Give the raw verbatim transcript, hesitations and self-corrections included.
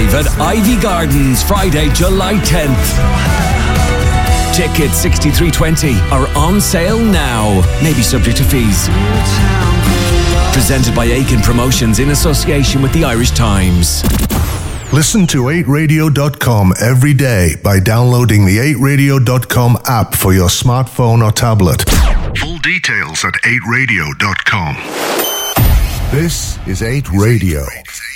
live at Ivy Gardens, Friday, July tenth. Tickets sixty-three twenty are on sale now. Maybe subject to fees. Presented by Aiken Promotions in association with the Irish Times. Listen to eight radio dot com every day by downloading the eight radio dot com app for your smartphone or tablet. Full details at eight radio dot com. This is eight Radio.